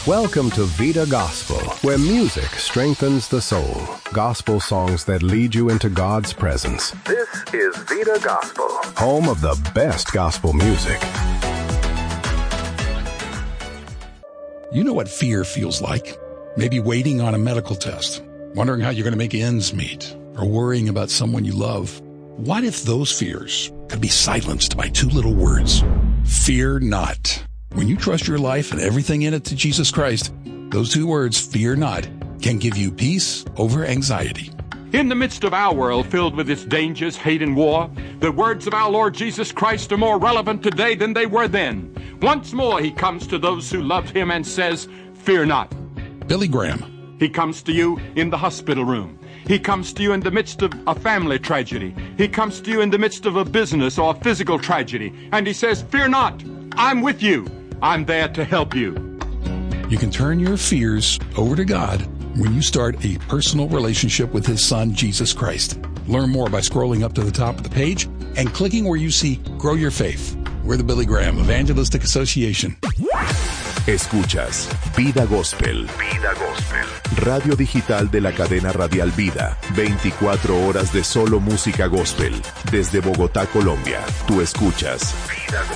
Welcome to Vida Gospel, where music strengthens the soul. Gospel songs that lead you into God's presence. This is Vida Gospel, home of the best gospel music. You know what fear feels like. Maybe waiting on a medical test, wondering how you're going to make ends meet, or worrying about someone you love. What if those fears could be silenced by two little words? Fear not. When you trust your life and everything in it to Jesus Christ, those two words, fear not, can give you peace over anxiety. In the midst of our world filled with its dangers, hate, and war, the words of our Lord Jesus Christ are more relevant today than they were then. Once more he comes to those who love him and says, fear not. Billy Graham. He comes to you in the hospital room. He comes to you in the midst of a family tragedy. He comes to you in the midst of a business or a physical tragedy. And he says, fear not, I'm with you. I'm there to help you. You can turn your fears over to God when you start a personal relationship with his son, Jesus Christ. Learn more by scrolling up to the top of the page and clicking where you see Grow Your Faith. We're the Billy Graham Evangelistic Association. Escuchas Vida Gospel. Vida Gospel. Radio digital de la cadena radial Vida. 24 horas de solo música gospel. Desde Bogotá, Colombia. Tú escuchas Vida Gospel.